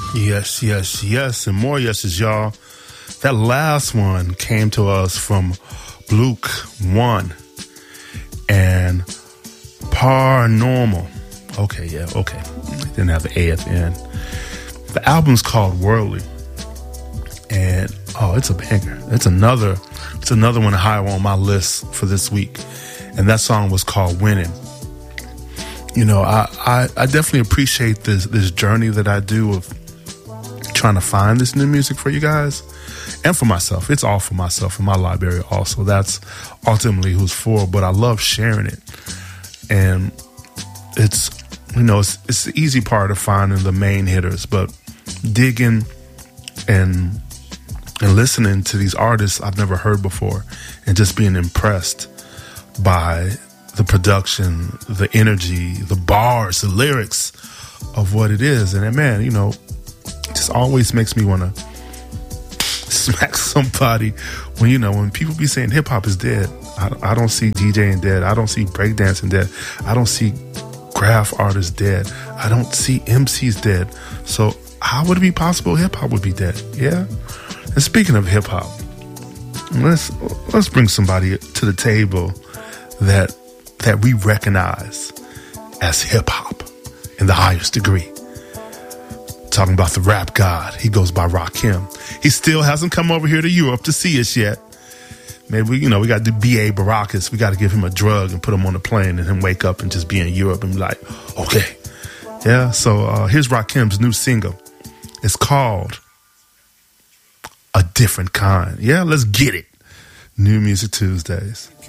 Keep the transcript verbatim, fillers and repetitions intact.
Yes, yes, yes, and more yeses, y'all. That last one came to us from Luke one and Paranormal. Okay, yeah, okay. Didn't have the A at the end. The album's called Worldly, and oh, it's a banger. It's another, it's another one high on my list for this week, and that song was called Winning. You know, I, I, I definitely appreciate this this journey that I do of trying to find this new music for you guys and for myself. It's all for myself and my library also. That's ultimately who's for, but I love sharing it. And it's, you know, it's, it's the easy part of finding the main hitters, but digging and and listening to these artists I've never heard before and just being impressed by the production, the energy, the bars, the lyrics of what it is. And man, you know, just always makes me want to smack somebody when, you know, when people be saying hip hop is dead. I, I don't see DJing dead. I don't see breakdancing dead. I don't see graph artists dead. I don't see M Cs dead. So how would it be possible hip hop would be dead? Yeah. And speaking of hip hop, let's let's bring somebody to the table that that we recognize as hip hop in the highest degree. Talking about the rap god. He goes by Rakim. He still hasn't come over here to Europe to see us yet. Maybe, we, you know, we got to do B A Baracus. We got to give him a drug and put him on a plane and him wake up and just be in Europe and be like, okay. Yeah, so uh, here's Rakim's new single. It's called A Different Kind. Yeah, let's get it. New Music Tuesdays.